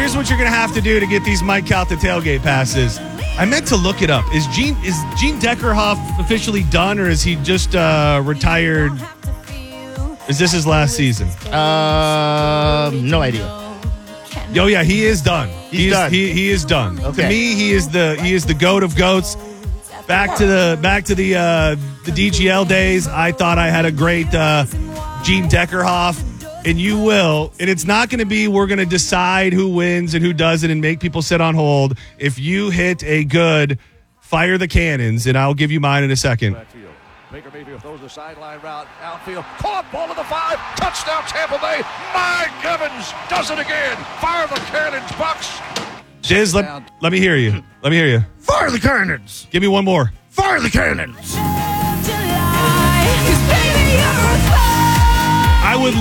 here's what you're going to have to do to get these Mike Calta tailgate passes. I meant to look it up. Is Gene Deckerhoff officially done, or is he just retired? Is this his last season? No idea. Oh yeah, he is done. He's done. He is done. Okay. To me, he is the goat of goats. Back to the DGL days. I thought I had a great Gene Deckerhoff. And you will. And it's not going to be we're going to decide who wins and who doesn't and make people sit on hold. If you hit a good fire the cannons, and I'll give you mine in a second. Baker Mayfield throws the sideline route, outfield, caught ball to the 5, touchdown Tampa Bay. Mike Evans does it again. Fire the cannons, Bucks. Diz, let me hear you. Let me hear you. Fire the cannons. Give me one more. Fire the cannons. July, 'cause